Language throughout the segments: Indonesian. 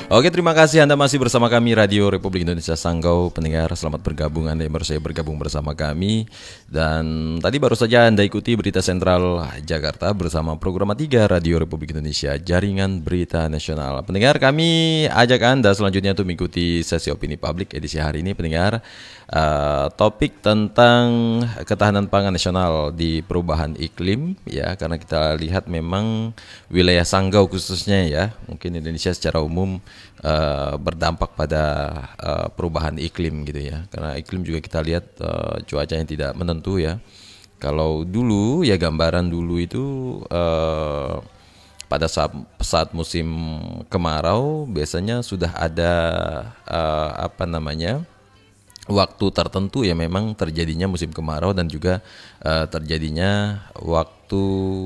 Oke, terima kasih Anda masih bersama kami Radio Republik Indonesia Sanggau. Pendengar, selamat bergabung Anda yang baru saja bergabung bersama kami. Dan tadi baru saja Anda ikuti Berita Sentral Jakarta bersama Program 3 Radio Republik Indonesia, Jaringan Berita Nasional. Pendengar, kami ajak Anda selanjutnya untuk mengikuti sesi opini publik edisi hari ini. Pendengar, topik tentang ketahanan pangan nasional di perubahan iklim, ya, karena kita lihat memang wilayah Sanggau khususnya, ya, mungkin Indonesia secara umum berdampak pada perubahan iklim gitu ya, karena iklim juga kita lihat cuaca yang tidak menentu ya. Kalau dulu ya, gambaran dulu itu pada saat musim kemarau biasanya sudah ada waktu tertentu ya, memang terjadinya musim kemarau dan juga terjadinya waktu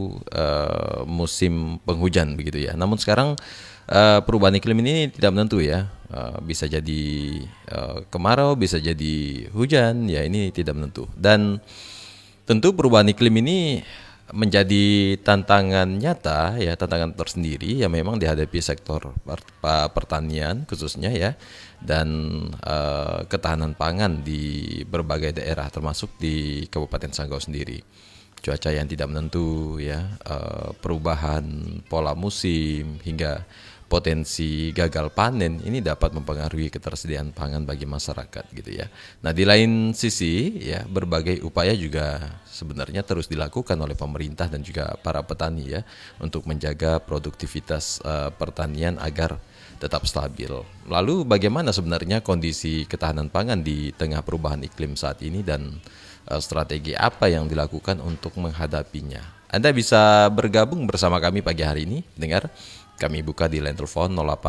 musim penghujan begitu ya. Namun sekarang perubahan iklim ini tidak menentu ya, bisa jadi kemarau, bisa jadi hujan ya, ini tidak menentu. Dan tentu perubahan iklim ini menjadi tantangan nyata ya, tantangan tersendiri yang memang dihadapi sektor pertanian khususnya ya, dan ketahanan pangan di berbagai daerah termasuk di Kabupaten Sanggau sendiri. Cuaca yang tidak menentu ya, perubahan pola musim hingga potensi gagal panen ini dapat mempengaruhi ketersediaan pangan bagi masyarakat gitu ya. Nah, di lain sisi ya, berbagai upaya juga sebenarnya terus dilakukan oleh pemerintah dan juga para petani ya, untuk menjaga produktivitas pertanian agar tetap stabil. Lalu bagaimana sebenarnya kondisi ketahanan pangan di tengah perubahan iklim saat ini, dan strategi apa yang dilakukan untuk menghadapinya? Anda bisa bergabung bersama kami pagi hari ini, dengar. Kami buka di line telepon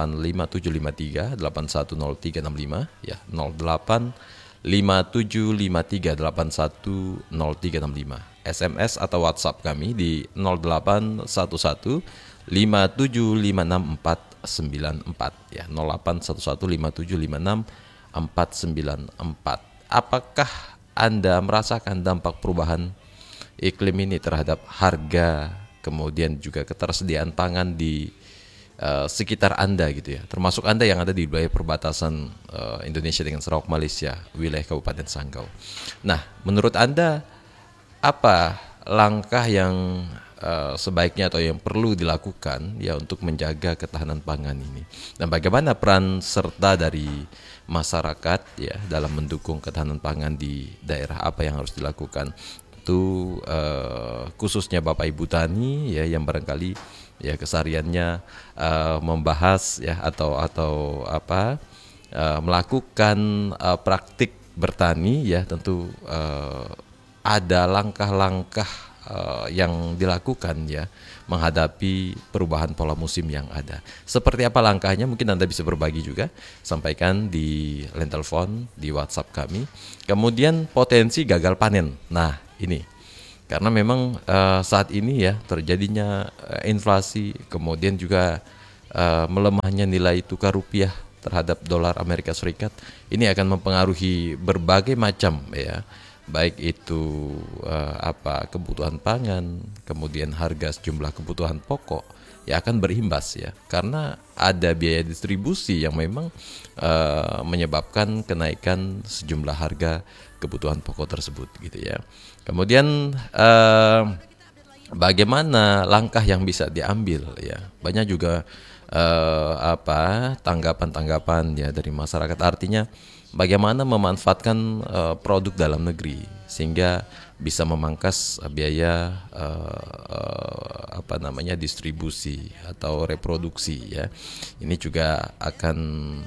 085753810365 ya, 085753810365. SMS atau WhatsApp kami di 081157564494 ya, 081157564494. Apakah Anda merasakan dampak perubahan iklim ini terhadap harga, kemudian juga ketersediaan pangan di sekitar Anda gitu ya, termasuk Anda yang ada di wilayah perbatasan Indonesia dengan Sarawak Malaysia, wilayah Kabupaten Sanggau. Nah, menurut Anda apa langkah yang sebaiknya atau yang perlu dilakukan ya untuk menjaga ketahanan pangan ini, dan bagaimana peran serta dari masyarakat ya dalam mendukung ketahanan pangan di daerah, apa yang harus dilakukan? Itu khususnya Bapak Ibu Tani ya, yang barangkali ya kesehariannya membahas ya atau melakukan praktik bertani ya, tentu ada langkah-langkah yang dilakukan ya menghadapi perubahan pola musim yang ada. Seperti apa langkahnya? Mungkin Anda bisa berbagi juga, sampaikan di line telepon, di WhatsApp kami. Kemudian potensi gagal panen. Nah, ini karena memang saat ini ya terjadinya inflasi, kemudian juga melemahnya nilai tukar rupiah terhadap dolar Amerika Serikat, ini akan mempengaruhi berbagai macam ya, baik itu kebutuhan pangan, kemudian harga sejumlah kebutuhan pokok ya akan berimbas ya, karena ada biaya distribusi yang memang menyebabkan kenaikan sejumlah harga kebutuhan pokok tersebut gitu ya. Kemudian bagaimana langkah yang bisa diambil ya, banyak juga tanggapan-tanggapan ya dari masyarakat, artinya bagaimana memanfaatkan produk dalam negeri sehingga bisa memangkas biaya distribusi atau reproduksi ya. Ini juga akan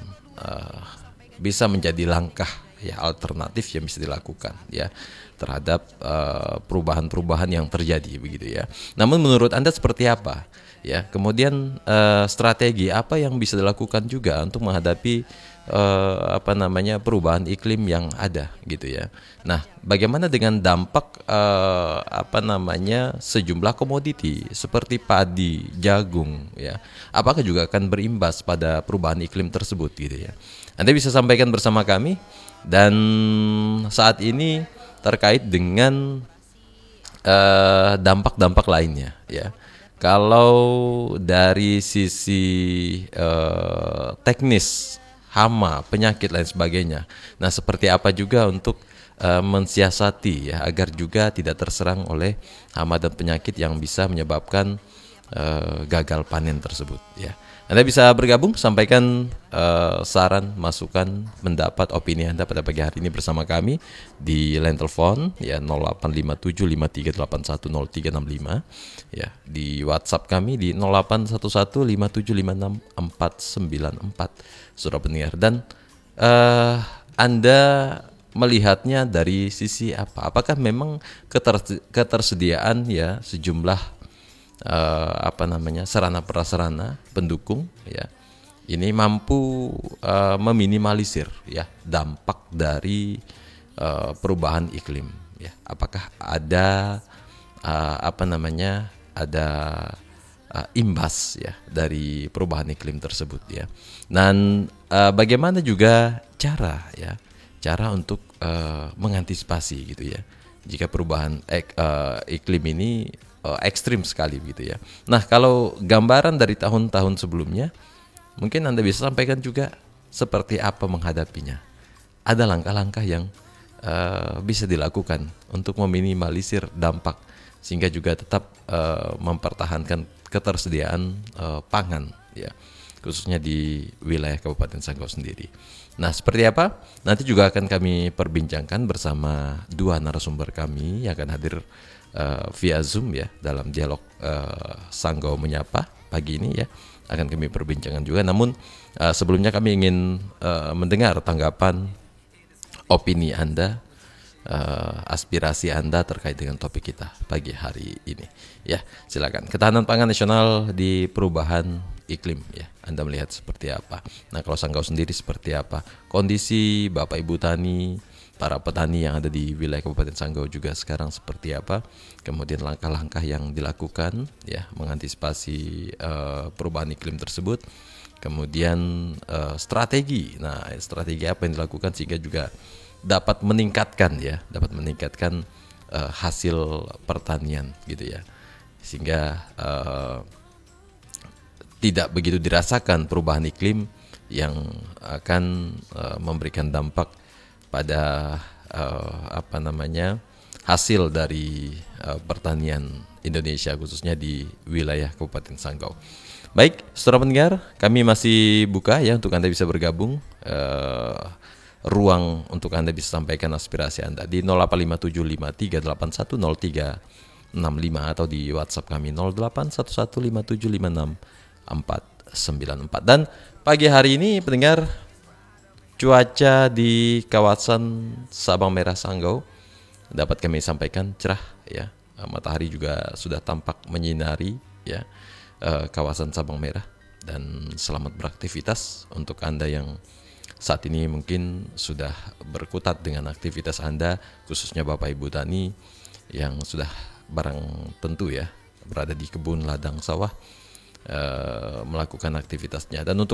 bisa menjadi langkah ya alternatif yang bisa dilakukan ya terhadap perubahan-perubahan yang terjadi begitu ya. Namun menurut Anda seperti apa ya? Kemudian strategi apa yang bisa dilakukan juga untuk menghadapi perubahan iklim yang ada gitu ya. Nah, bagaimana dengan dampak sejumlah komoditi seperti padi, jagung ya? Apakah juga akan berimbas pada perubahan iklim tersebut gitu ya? Anda bisa sampaikan bersama kami. Dan saat ini terkait dengan dampak-dampak lainnya ya, Kalau dari sisi teknis, hama, penyakit lain sebagainya. Nah, seperti apa juga untuk mensiasati ya agar juga tidak terserang oleh hama dan penyakit yang bisa menyebabkan gagal panen tersebut ya. Anda bisa bergabung, sampaikan saran, masukan, pendapat, opini Anda pada pagi hari ini bersama kami di line telepon ya 085753810365 ya, di WhatsApp kami di 081157564494 Saudara pendengar. Dan Anda melihatnya dari sisi apa? Apakah memang ketersediaan ya sejumlah sarana prasarana pendukung ya ini mampu meminimalisir ya dampak dari perubahan iklim ya. Apakah ada ada imbas ya dari perubahan iklim tersebut ya. Dan bagaimana juga cara untuk mengantisipasi gitu ya jika perubahan iklim ini ekstrim sekali begitu ya. Nah, kalau gambaran dari tahun-tahun sebelumnya, mungkin Anda bisa sampaikan juga seperti apa menghadapinya. Ada langkah-langkah yang bisa dilakukan untuk meminimalisir dampak sehingga juga tetap mempertahankan ketersediaan pangan ya, khususnya di wilayah Kabupaten Sanggau sendiri. Nah, seperti apa? Nanti juga akan kami perbincangkan bersama dua narasumber kami yang akan hadir via Zoom ya dalam dialog Sanggau Menyapa pagi ini ya, akan kami perbincangkan juga. Namun sebelumnya kami ingin mendengar tanggapan, opini Anda, aspirasi Anda terkait dengan topik kita pagi hari ini ya. Silakan. Ketahanan pangan nasional di perubahan iklim ya, Anda melihat seperti apa? Nah, kalau Sanggau sendiri seperti apa kondisi Bapak Ibu tani, para petani yang ada di wilayah Kabupaten Sanggau juga sekarang seperti apa? Kemudian langkah-langkah yang dilakukan ya mengantisipasi perubahan iklim tersebut. Kemudian strategi. Nah, strategi apa yang dilakukan sehingga juga dapat meningkatkan hasil pertanian gitu ya. Sehingga tidak begitu dirasakan perubahan iklim yang akan memberikan dampak pada hasil dari pertanian Indonesia khususnya di wilayah Kabupaten Sanggau. Baik, saudara pendengar, kami masih buka ya untuk Anda bisa bergabung, ruang untuk Anda bisa sampaikan aspirasi Anda di 085753810365 atau di WhatsApp kami 081157564494. Dan pagi hari ini pendengar, cuaca di kawasan Sabang Merah Sanggau dapat kami sampaikan cerah ya. Matahari juga sudah tampak menyinari ya kawasan Sabang Merah. Dan selamat beraktivitas untuk Anda yang saat ini mungkin sudah berkutat dengan aktivitas Anda, khususnya Bapak Ibu tani yang sudah barang tentu ya berada di kebun ladang sawah melakukan aktivitasnya. Dan untuk